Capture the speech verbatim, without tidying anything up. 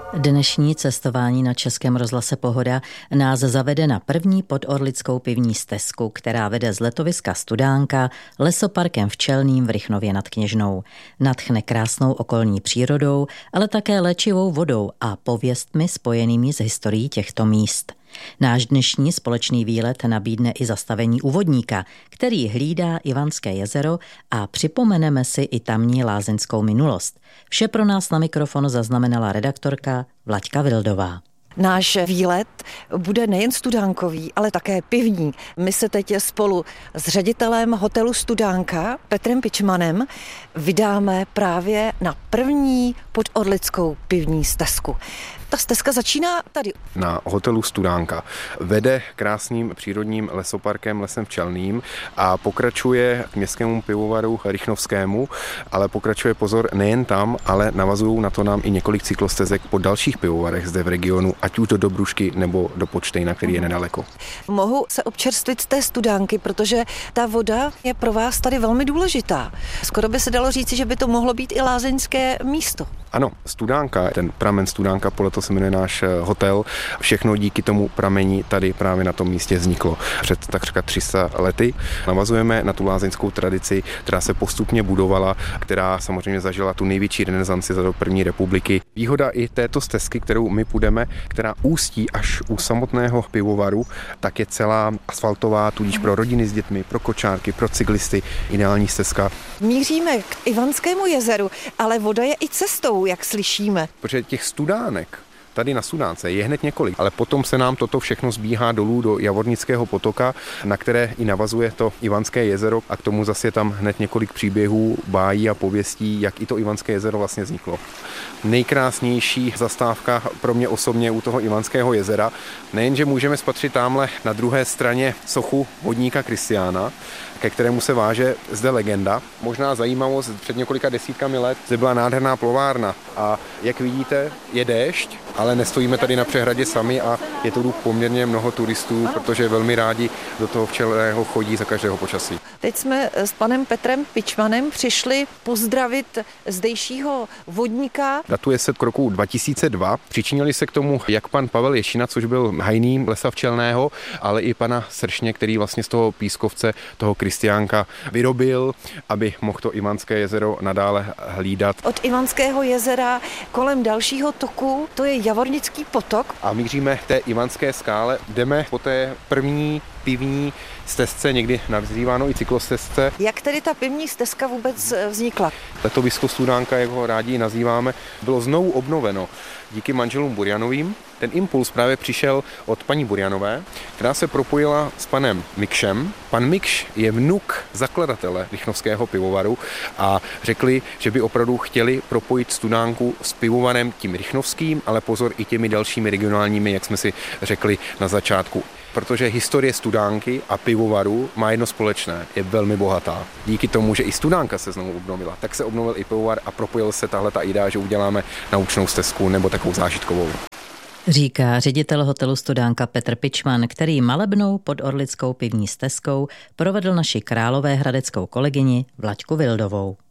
Dnešní cestování na Českém rozhlase Pohoda nás zavede na první podorlickou pivní stezku, která vede z letoviska Studánka lesoparkem v Čelným v Rychnově nad Kněžnou. Nadchne krásnou okolní přírodou, ale také léčivou vodou a pověstmi spojenými s historií těchto míst. Náš dnešní společný výlet nabídne i zastavení u vodníka, který hlídá Ivanské jezero, a připomeneme si i tamní lázeňskou minulost. Vše pro nás na mikrofon zaznamenala redaktorka Vlaďka Vildová. Náš výlet bude nejen studánkový, ale také pivní. My se teď spolu s ředitelem hotelu Studánka Petrem Pičmanem vydáme právě na první podorlickou pivní stezku. Ta stezka začíná tady. Na hotelu Studánka vede krásným přírodním lesoparkem Lesem v Čelným a pokračuje k městskému pivovaru Rychnovskému, ale pokračuje, pozor, nejen tam, ale navazují na to nám i několik cyklostezek po dalších pivovarech zde v regionu, ať už do Dobrušky nebo do Podštejna, který je nedaleko. Mohu se občerstvit z té Studánky, protože ta voda je pro vás tady velmi důležitá. Skoro by se dalo říci, že by to mohlo být i lázeňské místo. Ano, Studánka, ten pramen Studánka, podle toho se jmenuje náš hotel. Všechno díky tomu pramení tady právě na tom místě vzniklo před takřka tři sta lety. Navazujeme na tu lázeňskou tradici, která se postupně budovala, která samozřejmě zažila tu největší renesanci za dob první republiky. Výhoda i této stezky, kterou my půjdeme, která ústí až u samotného pivovaru, tak je celá asfaltová, tudíž pro rodiny s dětmi, pro kočárky, pro cyklisty, ideální stezka. Míříme k Ivanskému jezeru, ale voda je i cestou, jak slyšíme. Protože těch studánek tady na Studánce je hned několik, ale potom se nám toto všechno zbíhá dolů do Javornického potoka, na které i navazuje to Ivanské jezero, a k tomu zase je tam hned několik příběhů, bájí a pověstí, jak i to Ivanské jezero vlastně vzniklo. Nejkrásnější zastávka pro mě osobně u toho Ivanského jezera, nejenže můžeme spatřit tamhle na druhé straně sochu vodníka Kristiána, ke kterému se váže zde legenda. Možná zajímavost, před několika desítkami let zde byla nádherná plovárna a jak vidíte, je déšť, ale nestojíme tady na přehradě sami a je tu poměrně mnoho turistů, protože velmi rádi do toho včelného chodí za každého počasí. Teď jsme s panem Petrem Pičmanem přišli pozdravit zdejšího vodníka. Datuje se k roku dva tisíce dva. Přičinili se k tomu jak pan Pavel Ješina, což byl hajný Lesa včelného, ale i pana Sršně, který vlastně z toho pískovce, toho Kristiánka vyrobil, aby mohl to Ivanské jezero nadále hlídat. Od Ivanského jezera kolem dalšího toku, to je Javornický potok. A míříme k té Ivanské skále, jdeme po té první pivní stezce, někdy nazýváno i cyklostezce. Jak tedy ta pivní stezka vůbec vznikla? Letovisko Studánka, jak ho rádi nazýváme, bylo znovu obnoveno díky manželům Burjanovým. Ten impuls právě přišel od paní Burjanové, která se propojila s panem Mikšem. Pan Mikš je vnuk zakladatele Rychnovského pivovaru a řekli, že by opravdu chtěli propojit Studánku s pivovarem tím rychnovským, ale pozor i těmi dalšími regionálními, jak jsme si řekli na začátku. Protože historie Studánky a pivovaru má jedno společné, je velmi bohatá. Díky tomu, že i Studánka se znovu obnovila, tak se obnovil i pivovar a propojil se tahle ta idea, že uděláme naučnou stezku nebo takovou zážitkovou. Říká ředitel hotelu Studánka Petr Pičman, který malebnou podorlickou pivní stezkou provedl naši královéhradeckou kolegyni Vlaďku Vildovou.